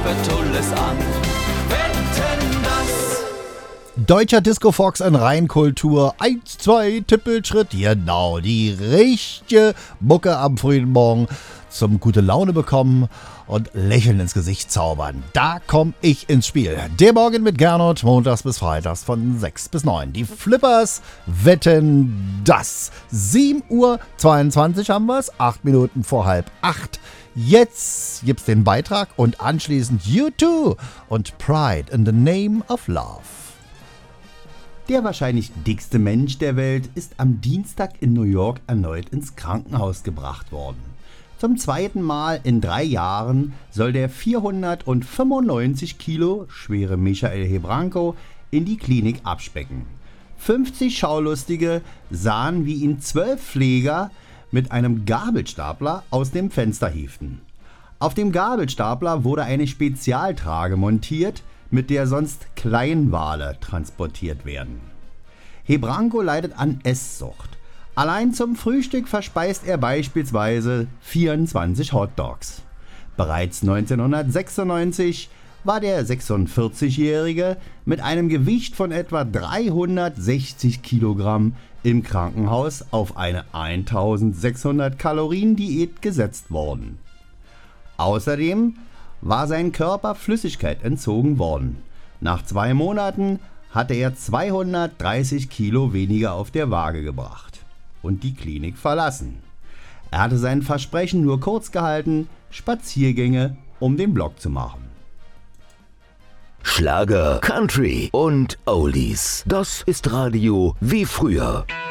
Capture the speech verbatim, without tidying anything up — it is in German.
wird alles an. Wetten, das... Deutscher Disco-Fox in Reinkultur. Eins, zwei, Tippelschritt. Genau, die richtige Mucke am frühen Morgen zum gute Laune bekommen und Lächeln ins Gesicht zaubern. Da komm ich ins Spiel. Der Morgen mit Gernot, montags bis freitags von sechs bis neun. Die Flippers wetten das. sieben Uhr zweiundzwanzig haben wir es, acht Minuten vor halb acht. Jetzt gibt's den Beitrag und anschließend U zwei und Pride in the Name of Love. Der wahrscheinlich dickste Mensch der Welt ist am Dienstag in New York erneut ins Krankenhaus gebracht worden. Zum zweiten Mal in drei Jahren soll der vierhundertfünfundneunzig Kilo schwere Michael Hebranko in die Klinik abspecken. fünfzig Schaulustige sahen, wie ihn zwölf Pfleger mit einem Gabelstapler aus dem Fenster hieften. Auf dem Gabelstapler wurde eine Spezialtrage montiert, mit der sonst Kleinwale transportiert werden. Hebranko leidet an Esssucht. Allein zum Frühstück verspeist er beispielsweise vierundzwanzig Hotdogs. Bereits neunzehnhundertsechsundneunzig war der sechsundvierzigjährige mit einem Gewicht von etwa dreihundertsechzig Kilogramm im Krankenhaus auf eine eintausendsechshundert Kalorien Diät gesetzt worden. Außerdem war sein Körper Flüssigkeit entzogen worden. Nach zwei Monaten hatte er zweihundertdreißig Kilo weniger auf der Waage gebracht und die Klinik verlassen. Er hatte sein Versprechen nur kurz gehalten, Spaziergänge um den Block zu machen. Schlager, Country und Oldies. Das ist Radio wie früher.